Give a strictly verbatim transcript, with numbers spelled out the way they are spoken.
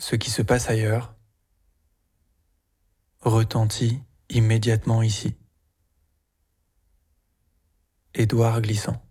ce qui se passe ailleurs retentit immédiatement ici. Édouard Glissant.